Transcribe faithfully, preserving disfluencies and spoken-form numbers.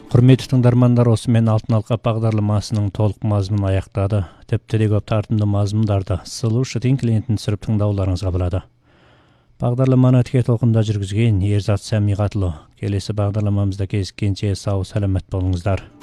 Құрметті тыңдармандар, осымен Алтын алқа бағдарламасының толық мазмұнын аяқтады. Тіпті де көп тартымды мазмұндарды слушать клиентін түсіріп тыңдауларыңызға болады. Бағдарламаны тіке толқында жүргізген Ерзат Сәмиғатұлы. Келесі бағдарламамызда кездескенше сау саламат болыңыздар.